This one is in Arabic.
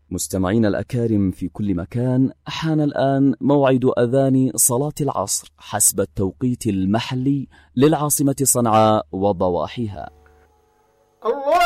مستمعين الأكارم في كل مكان، حان الآن موعد أذان صلاة العصر حسب التوقيت المحلي للعاصمة صنعاء وضواحيها. الله